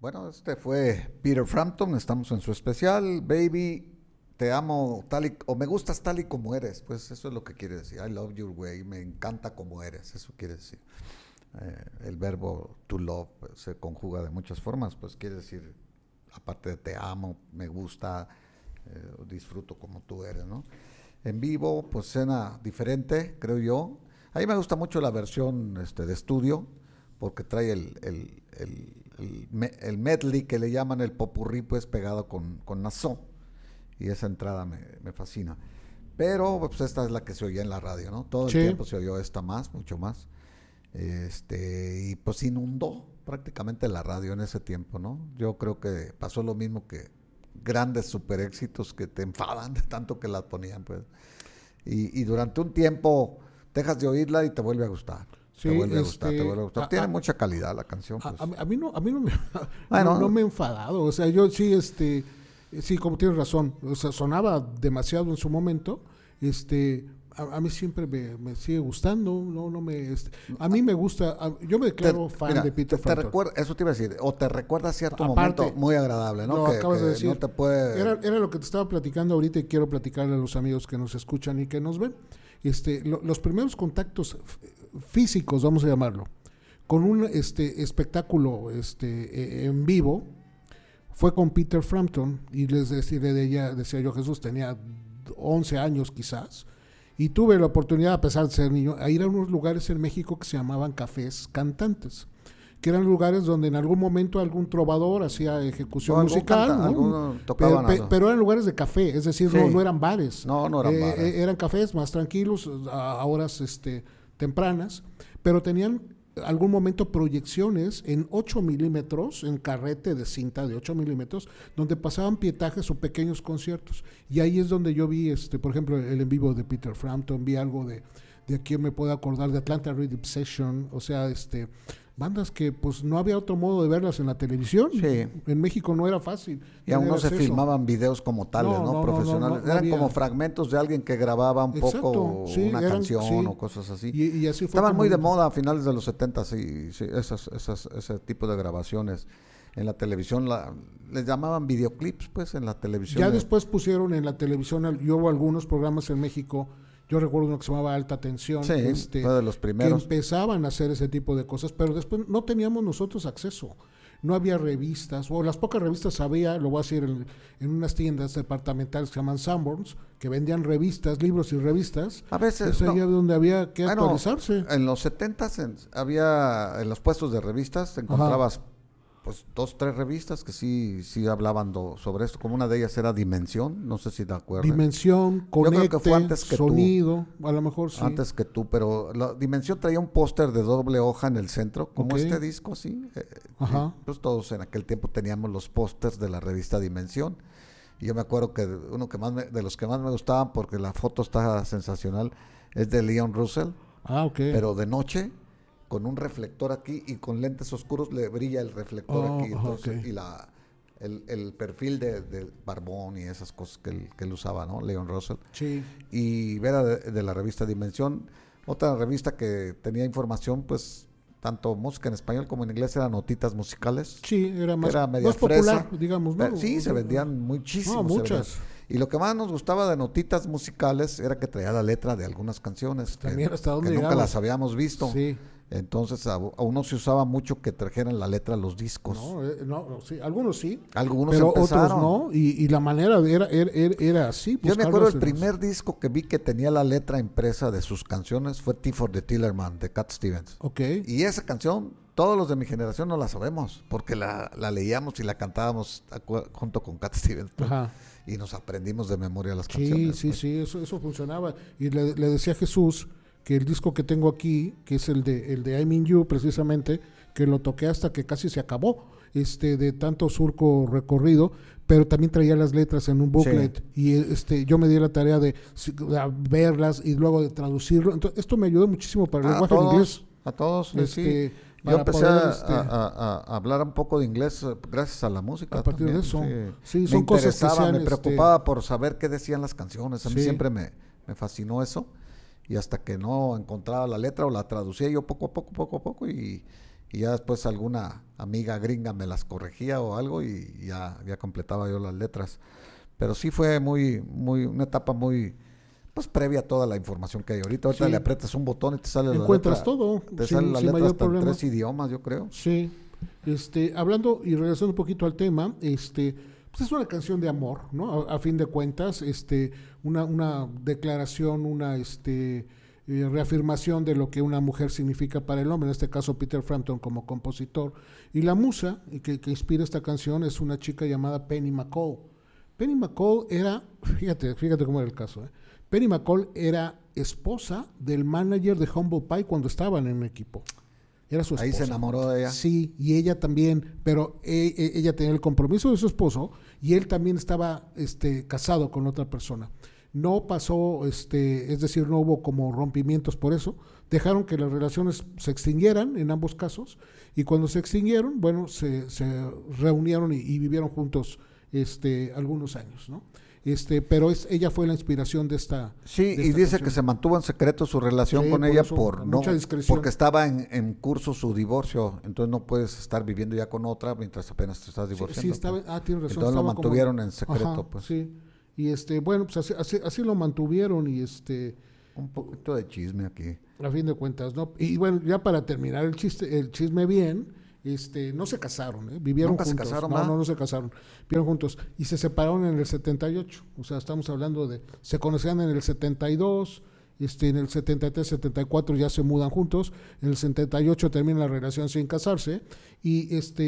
Bueno, este fue Peter Frampton, estamos en su especial, Baby, te amo o me gustas tal y como eres, pues eso es lo que quiere decir, I love your way, me encanta como eres, eso quiere decir. El verbo to love pues, se conjuga de muchas formas, pues quiere decir, aparte de te amo, me gusta, disfruto como tú eres, ¿no? En vivo, pues suena diferente, creo yo. A mí me gusta mucho la versión de estudio, porque trae el medley que le llaman el popurrí, pues pegado con Nassau, y esa entrada me fascina. Pero pues esta es la que se oía en la radio, ¿no? Todo el tiempo se oyó esta más, mucho más. Y pues inundó prácticamente la radio en ese tiempo, ¿no? Yo creo que pasó lo mismo que grandes super éxitos que te enfadan de tanto que la ponían, pues. Y durante un tiempo dejas de oírla y te vuelve a gustar. Sí, te vuelve a gustar, te vuelve a gustar. Tiene mucha calidad la canción, pues. A mí no me he enfadado. O sea, yo sí, sí, como tienes razón. O sea, sonaba demasiado en su momento. A mí siempre me sigue gustando. A mí me gusta. Yo me declaro fan de Peter Frampton. Eso te iba a decir. O te recuerda cierto momento muy agradable, ¿no? Acabas de decir. No te puede... Era lo que te estaba platicando ahorita y quiero platicarle a los amigos que nos escuchan y que nos ven. Los primeros contactos físicos, vamos a llamarlo, con un espectáculo en vivo fue con Peter Frampton, y decía yo, Jesús tenía 11 años quizás, y tuve la oportunidad, a pesar de ser niño, a ir a unos lugares en México que se llamaban cafés cantantes, que eran lugares donde en algún momento algún trovador hacía ejecución musical, ¿no? Pero eran lugares de café, es decir, no eran bares. No eran bares. Eran cafés más tranquilos, a horas tempranas, pero tenían algún momento proyecciones en 8 milímetros, en carrete de cinta de 8 milímetros, donde pasaban pietajes o pequeños conciertos. Y ahí es donde yo vi, por ejemplo, el en vivo de Peter Frampton, vi algo de aquí me puedo acordar, de Atlanta Rhythm Session, o sea, bandas que pues no había otro modo de verlas en la televisión. Sí. En México no era fácil. Y aún no se filmaban videos como tales, ¿no? Profesionales. Eran como fragmentos de alguien que grababa un poco una canción o cosas así. Y así fue. Estaban muy de moda a finales de los 70, sí, ese tipo de grabaciones. En la televisión les llamaban videoclips, pues, en la televisión. Ya después pusieron en la televisión, y hubo algunos programas en México. Yo recuerdo uno que se llamaba Alta Tensión, fue de los primeros. que empezaban a hacer ese tipo de cosas, pero después no teníamos nosotros acceso. No había revistas, o las pocas revistas había, lo voy a decir, en unas tiendas departamentales que se llaman Sanborns, que vendían revistas, libros y revistas. A veces es ahí donde había que actualizarse. En los 70s había, en los puestos de revistas, te encontrabas pues 2, 3 revistas que sí hablaban sobre esto, como una de ellas era Dimensión, no sé si te acuerdas. Dimensión, Conecte, yo creo que fue antes que Sonido, a lo mejor sí. Antes que tú, pero la Dimensión traía un póster de doble hoja en el centro, como este disco, sí. Pues todos en aquel tiempo teníamos los pósters de la revista Dimensión, y yo me acuerdo que uno de los que más me gustaban, porque la foto está sensacional, es de Leon Russell, pero de noche, con un reflector aquí y con lentes oscuros le brilla el reflector aquí, entonces, y el perfil de barbón y esas cosas que él usaba, ¿no? Leon Russell. Sí. Y era de la revista Dimensión, otra revista que tenía información, pues, tanto música en español como en inglés, eran notitas musicales. Sí, era más popular, digamos, ¿no? Sí, se vendían muchísimo. Muchas. Y lo que más nos gustaba de notitas musicales era que traía la letra de algunas canciones también hasta dónde que nunca llegamos. las habíamos visto. Sí. Entonces aún no se usaba mucho que trajeran la letra a los discos. Sí, algunos sí. Algunos pero empezaron. Otros no, y la manera era así. Yo me acuerdo el primer disco que vi que tenía la letra impresa de sus canciones fue Tea for the Tillerman de Cat Stevens. Y esa canción, todos los de mi generación no la sabemos, porque la leíamos y la cantábamos junto con Cat Stevens. Y nos aprendimos de memoria las canciones. Sí, eso funcionaba. Y le decía a Jesús que el disco que tengo aquí, que es el de I'm in You, precisamente, que lo toqué hasta que casi se acabó, de tanto surco recorrido, pero también traía las letras en un booklet, y yo me di la tarea de verlas y luego de traducirlo. Entonces, esto me ayudó muchísimo para el lenguaje en inglés. A todos, sí. Yo empecé a hablar un poco de inglés gracias a la música. A partir también, de eso, sí, son me cosas que me preocupaba por saber qué decían las canciones. A mí siempre me fascinó eso. Y hasta que no encontraba la letra o la traducía yo poco a poco, y y ya después alguna amiga gringa me las corregía o algo y ya completaba yo las letras. Pero sí fue una etapa muy, pues previa a toda la información que hay ahorita. Ahorita Sí. le aprietas un botón y te sale la letra. Encuentras todo, Te sin- sale la sin letra mayor hasta en problema. 3 idiomas, yo creo. Sí, hablando y regresando un poquito al tema, pues es una canción de amor, ¿no? A fin de cuentas, una declaración, reafirmación de lo que una mujer significa para el hombre, en este caso Peter Frampton como compositor. Y la musa que inspira esta canción es una chica llamada Penny McCall. Penny McCall era, fíjate cómo era el caso, ¿eh? Penny McCall era esposa del manager de Humble Pie cuando estaban en un equipo. Era su esposa. Ahí se enamoró de ella. Sí, y ella también, pero ella tenía el compromiso de su esposo y él también estaba casado con otra persona. No pasó, es decir, no hubo como rompimientos por eso. Dejaron que las relaciones se extinguieran en ambos casos y cuando se extinguieron, bueno, se reunieron y vivieron juntos algunos años, ¿no? Pero ella fue la inspiración de esta. Sí, de y esta dice canción. que se mantuvo en secreto su relación Sí, con por ella eso, por con no, mucha discreción. porque estaba en curso su divorcio, entonces no puedes estar viviendo ya con otra mientras apenas te estás divorciando. Sí, estaba, pues. tienes razón. Entonces lo estaba mantuvieron como, en secreto, ajá, pues. Sí, y bueno, pues así lo mantuvieron y Un poquito de chisme aquí. a fin de cuentas, ¿no? Y bueno, ya para terminar el chisme bien, no se casaron, ¿eh? Vivieron ¿Nunca se juntos. casaron, no, va? no se casaron. Vivieron juntos y se separaron en el 78. O sea, estamos hablando se conocían en el 72, en el 73, 74 ya se mudan juntos, en el 78 termina la relación sin casarse y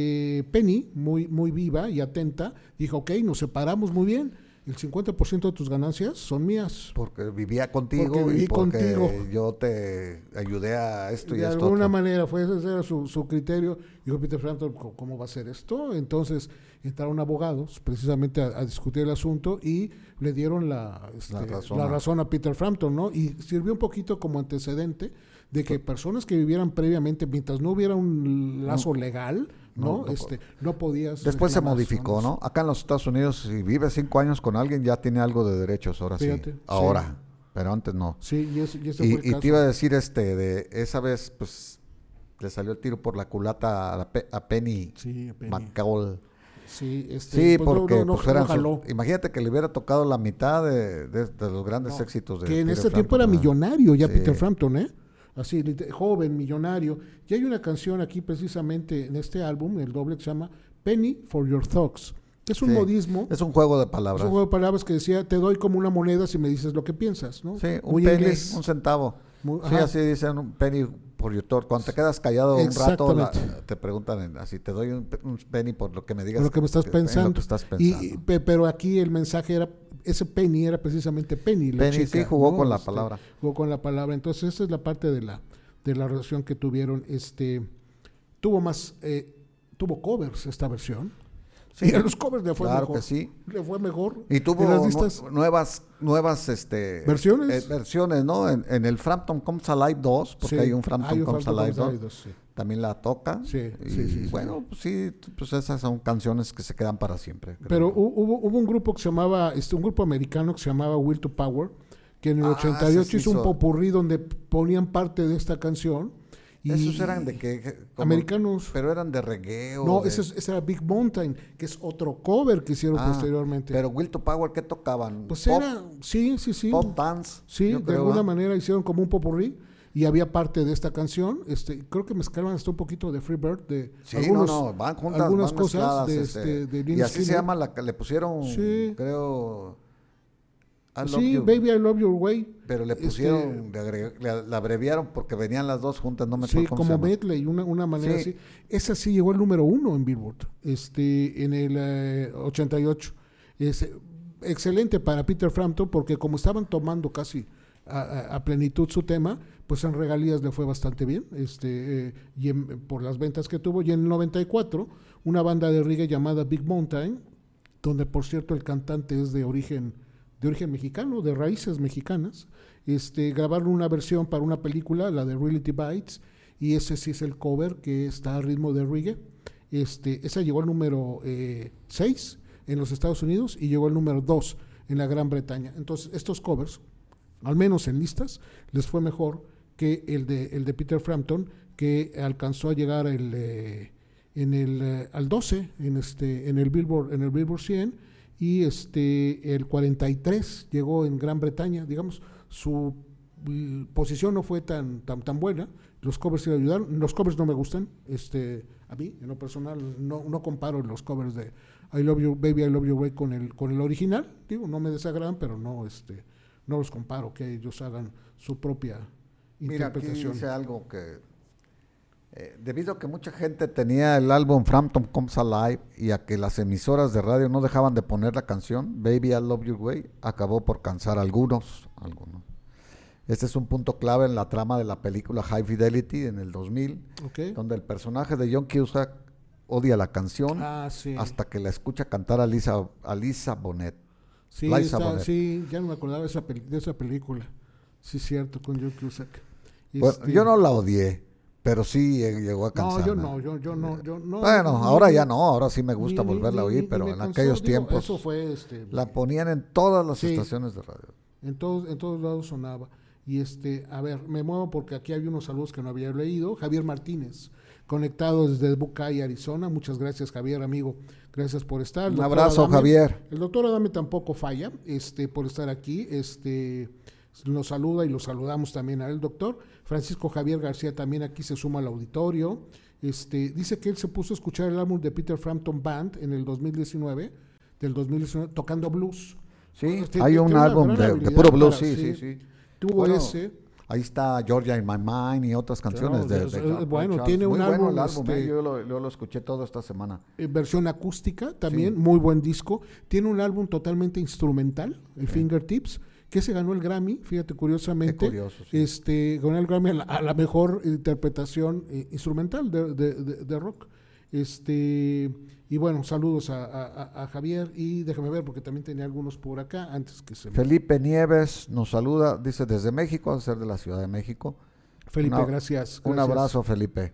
Penny, muy muy viva y atenta, dijo, "Ok, nos separamos muy bien. El 50% de tus ganancias son mías." Porque vivía contigo Porque viví y porque contigo. yo te ayudé a esto y De a esto alguna otro. manera, ese era su criterio. Dijo Peter Frampton, ¿cómo va a ser esto? Entonces entraron abogados precisamente a discutir el asunto y le dieron la razón a Peter Frampton, ¿no? Y sirvió un poquito como antecedente de que personas que vivieran previamente, mientras no hubiera un lazo legal, ¿no? No podías. Después se reclamar modificó, zonas. ¿no? Acá en los Estados Unidos, si vive 5 años con alguien, ya tiene algo de derechos, ahora Fíjate, sí. Ahora, sí. pero antes no. Sí, y ese fue el Y caso. te iba a decir, de esa vez, pues, le salió el tiro por la culata a Penny Sí, a Penny. McCall. Sí, Sí, pues porque no pues, eran jaló. imagínate que le hubiera tocado la mitad de los grandes éxitos de Que en Peter ese tiempo Frampton, era ¿verdad? millonario ya Sí. Peter Frampton, ¿eh? Así, joven, millonario. Y hay una canción aquí precisamente en este álbum, el doble, que se llama Penny for Your Thoughts. Es un Sí. modismo, Es un juego de es palabras. un juego de palabras que decía, te doy como una moneda si me dices lo que piensas, ¿no? Sí, un Muy penny, inglés. un centavo. Muy- Sí, ajá. así dicen, un penny por your thought. Cuando te quedas callado un rato, Exactamente. te preguntan así, te doy un penny por lo que me digas. Por lo que me estás en pensando. lo que estás pensando. Pero aquí el mensaje era, ese Penny era precisamente Penny, la Penny, chica, sí, jugó ¿no? con la palabra. Jugó con la palabra. Entonces, esa es la parte de la relación que tuvieron. Tuvo covers esta versión. Sí, Y a los covers le fue claro mejor. que sí. Le fue mejor. Y tuvo En las listas, nuevas ¿versiones? versiones, ¿no? En el Frampton Comes Alive 2, porque sí, hay un Frampton Comes Alive 2, 2, sí. también la toca. Sí, y sí. bueno, pues sí, pues esas son canciones que se quedan para siempre. creo Pero yo. hubo un grupo que se llamaba, un grupo americano que se llamaba Will to Power, que en el 88 ese sí hizo un hizo- popurrí donde ponían parte de esta canción. Y Esos eran de que... americanos. Pero eran de reggae. No, ese era Big Mountain, que es otro cover que hicieron Ah, posteriormente. Pero Will to Power, ¿qué tocaban? Pues Pop, era, sí. pop dance. Sí, yo de creo, alguna ¿ah? manera hicieron como un popurrí y había parte de esta canción. Creo que mezclaban hasta un poquito de Freebird, de Sí, algunas van cosas mezcladas, de y Lynyrd así se Skynyrd. llama le pusieron, Sí. creo, I Love Sí, You, Baby I Love Your Way. pero le pusieron, le abreviaron porque venían las dos juntas, no me Sí, acuerdo cómo se como llama. medley, una manera Sí. así. Esa sí llegó al número 1 en Billboard, en el 88. Excelente para Peter Frampton porque como estaban tomando casi a plenitud su tema, pues en regalías le fue bastante bien, por las ventas que tuvo. Y en el 94, una banda de reggae llamada Big Mountain, donde por cierto el cantante es de origen mexicano, de raíces mexicanas, grabaron una versión para una película, la de Reality Bites, y ese sí es el cover que está a ritmo de reggae. Esa llegó al número 6 en los Estados Unidos y llegó al número 2 en la Gran Bretaña. Entonces, estos covers, al menos en listas, les fue mejor que el de Peter Frampton, que alcanzó a llegar al 12 en el Billboard 100, y el 43 llegó en Gran Bretaña. Digamos, su posición no fue tan buena. Los covers sí le ayudaron. Los covers no me gustan, a mí en lo personal no comparo los covers de I Love You Baby, I Love You Way con el original. Digo, no me desagradan, pero no los comparo, que ellos hagan su propia interpretación. Mira, aquí dice algo que debido a que mucha gente tenía el álbum Frampton Comes Alive y a que las emisoras de radio no dejaban de poner la canción Baby I Love Your Way, acabó por cansar a algunos. Este es un punto clave en la trama de la película High Fidelity en el 2000, donde el personaje de John Cusack odia la canción hasta que la escucha cantar a Lisa Bonet. Sí, ya no me acordaba de esa película. Sí, cierto, con John Cusack. Bueno, yo no la odié, pero sí llegó a cansarme. No, yo no. Bueno, ahora ya no, ahora sí me gusta volverla a oír, pero en aquellos tiempos eso fue, la ponían en todas las estaciones de radio. En todos lados sonaba. Y a ver, me muevo porque aquí había unos saludos que no había leído. Javier Martínez, conectado desde Buckeye, Arizona. Muchas gracias, Javier, amigo. Gracias por estar. Un abrazo, Javier. El doctor Adame tampoco falla, por estar aquí. Nos saluda y lo saludamos también a él, doctor. Francisco Javier García también aquí se suma al auditorio. Dice que él se puso a escuchar el álbum de Peter Frampton Band en el 2019, tocando blues. Sí, hay un álbum de puro blues, sí. Tuvo ese. Ahí está Georgia in My Mind y otras canciones bueno, tiene un álbum. Bueno el álbum, yo lo escuché todo esta semana. Versión acústica también, muy buen disco. Tiene un álbum totalmente instrumental, el Fingertips, que se ganó el Grammy, fíjate, curiosamente. Qué curioso, sí. Ganó el Grammy a la mejor interpretación instrumental de rock. Y bueno, saludos a Javier, y déjame ver porque también tenía algunos por acá antes que se... Felipe Nieves nos saluda, dice desde México, a ser de la Ciudad de México. Felipe, gracias. Un abrazo, Felipe.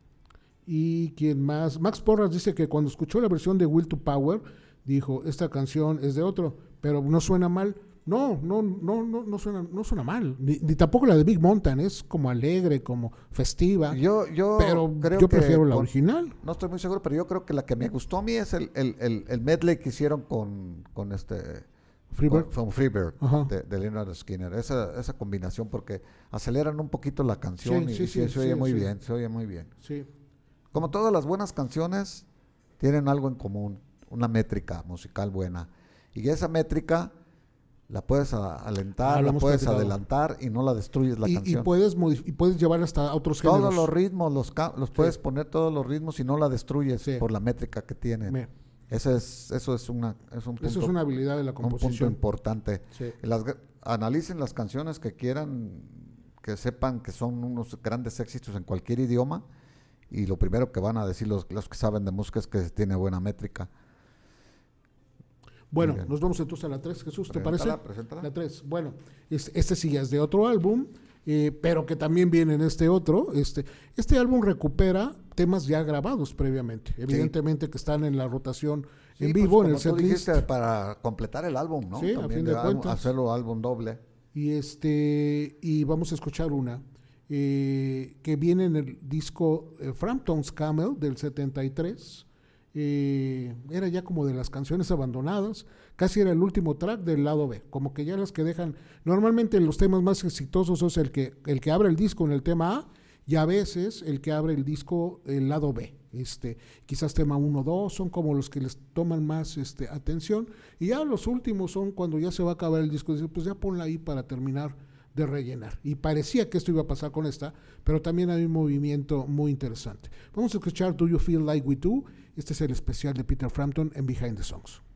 ¿Y quién más? Max Porras dice que cuando escuchó la versión de Will to Power, dijo, esta canción es de otro, pero no suena mal. No suena mal. Ni tampoco la de Big Mountain, es como alegre, como festiva. Pero yo prefiero la original. No estoy muy seguro, pero yo creo que la que me gustó a mí es el medley que hicieron con Freebird. Con Freebird de Leonard Skinner. Esa combinación, porque aceleran un poquito la canción se oye muy bien. Sí. Como todas las buenas canciones, tienen algo en común, una métrica musical buena. Y esa métrica la puedes alentar, la puedes adelantar y no la destruyes la canción. Y puedes llevar hasta otros géneros. Todos los ritmos, los puedes poner todos los ritmos y no la destruyes por la métrica que tienen. Eso es una habilidad de la composición. Un punto importante. Sí. Analicen las canciones que quieran, que sepan que son unos grandes éxitos en cualquier idioma, y lo primero que van a decir los que saben de música es que tiene buena métrica. Bueno, nos vamos entonces a la 3, Jesús, ¿te parece? Preséntala. La 3, bueno, este sí ya es de otro álbum, pero que también viene en este otro. Este álbum recupera temas ya grabados previamente, evidentemente que están en la rotación en vivo, en el setlist. Para completar el álbum, ¿no? Sí, también a fin de cuentas. Hacerlo álbum doble. Y vamos a escuchar una que viene en el disco Frampton's Camel del 73. Era ya como de las canciones abandonadas, casi era el último track del lado B, como que ya las que dejan, normalmente los temas más exitosos es el que abre el disco en el tema A, y a veces el que abre el disco el lado B, quizás tema 1 o 2 son como los que les toman más atención, y ya los últimos son cuando ya se va a acabar el disco, pues ya ponla ahí para terminar de rellenar, y parecía que esto iba a pasar con esta, pero también hay un movimiento muy interesante. Vamos a escuchar Do You Feel Like We Do. Este es el especial de Peter Frampton en Behind the Songs.